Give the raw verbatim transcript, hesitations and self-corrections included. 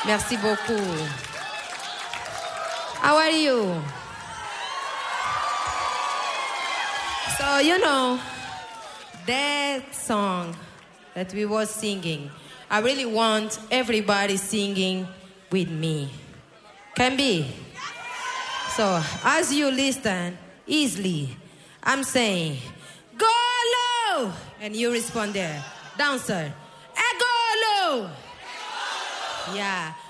Merci beaucoup. How are you? So, you know, that song that we were singing, I really want everybody singing with me. Can be? So, as you listen, easily, I'm saying, go low! And you respond there, dancer, eh, go low! Yeah.